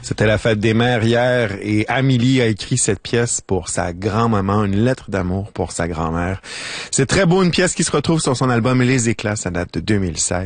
C'était la fête des mères hier et Amélie a écrit cette pièce pour sa grand-maman, une lettre d'amour pour sa grand-mère. C'est très beau, une pièce qui se retrouve sur son album Les Éclats, ça date de 2016.